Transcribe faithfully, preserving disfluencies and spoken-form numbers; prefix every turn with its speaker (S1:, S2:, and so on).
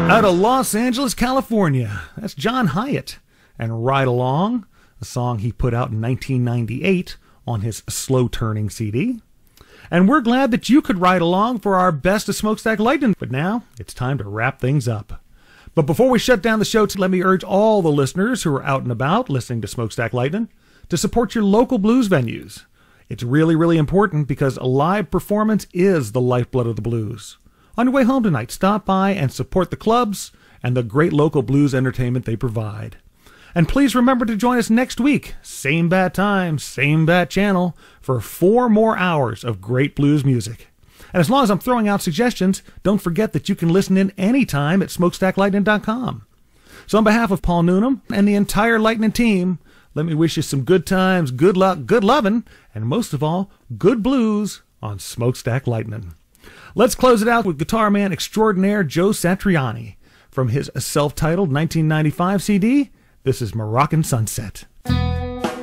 S1: Out of Los Angeles, California, that's John Hiatt and Ride Along, a song he put out in nineteen ninety-eight on his Slow Turning C D. And we're glad that you could ride along for our Best of Smokestack Lightning. But now, it's time to wrap things up. But before we shut down the show, let me urge all the listeners who are out and about listening to Smokestack Lightning to support your local blues venues. It's really, really important because a live performance is the lifeblood of the blues. On your way home tonight, stop by and support the clubs and the great local blues entertainment they provide. And please remember to join us next week, same bat time, same bat channel, for four more hours of great blues music. And as long as I'm throwing out suggestions, don't forget that you can listen in anytime at smokestack lightning dot com. So on behalf of Paul Noonan and the entire Lightning team, let me wish you some good times, good luck, good lovin', and most of all, good blues on Smokestack Lightning. Let's close it out with guitar man extraordinaire Joe Satriani from his self-titled nineteen ninety-five C D. This is Moroccan Sunset.